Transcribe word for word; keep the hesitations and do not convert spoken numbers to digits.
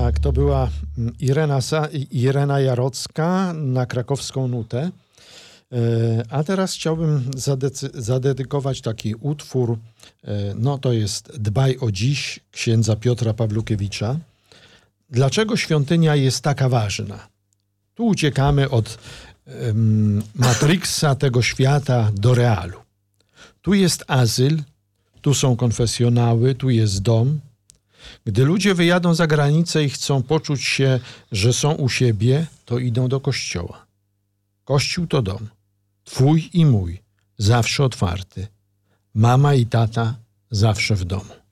Tak, to była Irena, Irena Jarocka na krakowską nutę. A teraz chciałbym zadedykować taki utwór, no to jest Dbaj o dziś księdza Piotra Pawlukiewicza. Dlaczego świątynia jest taka ważna? Tu uciekamy od um, matrixa tego świata do realu. Tu jest azyl, tu są konfesjonały, tu jest dom. Gdy ludzie wyjadą za granicę i chcą poczuć się, że są u siebie, to idą do kościoła. Kościół to dom. Twój i mój, zawsze otwarty. Mama i tata zawsze w domu.